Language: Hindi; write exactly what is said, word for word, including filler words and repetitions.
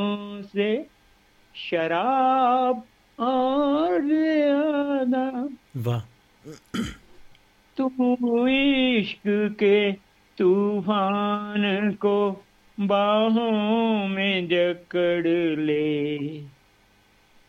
से शराब और ज्यादा वाह। तू इश्क के तूफान को बाहों में जकड़ ले।